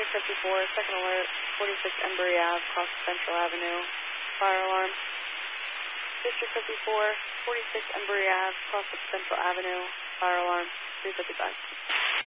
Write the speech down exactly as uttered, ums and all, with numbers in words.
fifty-four, second alert, forty-six Embry Ave, across Central Avenue, fire alarm. District fifty-four, forty-six Embry Ave, across Central Avenue, fire alarm, three fifty-five.